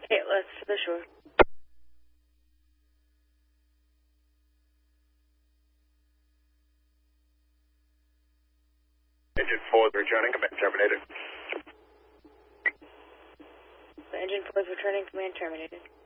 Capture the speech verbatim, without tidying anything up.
Okay, let's to the shore. Engine four is returning, command terminated. The engine four is returning, command terminated.